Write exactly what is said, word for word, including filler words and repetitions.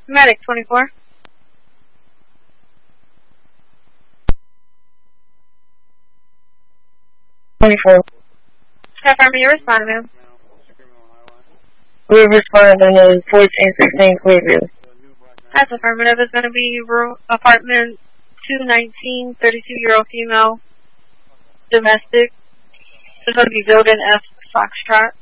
Medic twenty-four. twenty-four. Affirmative, you respond, ma'am. We responded on the fourteen sixteen Clearview. That's affirmative. It's going to be room, apartment two nineteen, thirty-two-year-old female, domestic. It's going to be building F Foxtrot.